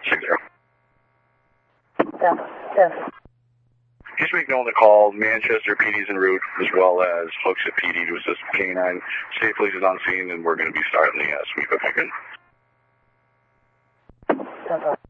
10. Just make known the call. Manchester PD's en route, as well as Hooksett PD to assist K9. State Police is on scene, and we're going to be starting the sweep of Hicken. 10.